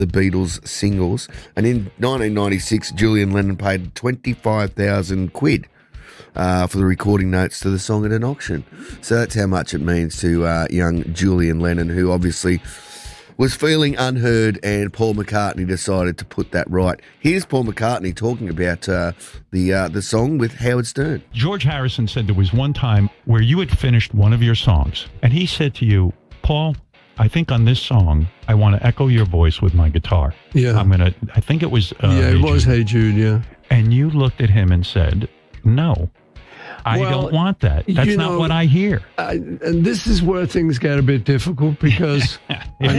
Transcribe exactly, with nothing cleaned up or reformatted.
the Beatles singles. And in nineteen ninety-six, Julian Lennon paid twenty-five thousand quid uh, for the recording notes to the song at an auction. So that's how much it means to uh, young Julian Lennon, who obviously was feeling unheard, and Paul McCartney decided to put that right. Here's Paul McCartney talking about uh, the uh, the song with Howard Stern. George Harrison said there was one time where you had finished one of your songs, and he said to you, Paul, I think on this song, I want to echo your voice with my guitar. Yeah. I'm going to, I think it was... Uh, yeah, it Hey was Jude. Hey Jude, yeah. And you looked at him and said, no, I Well, don't want that. That's you not know, what I hear. I, and this is where things get a bit difficult because It I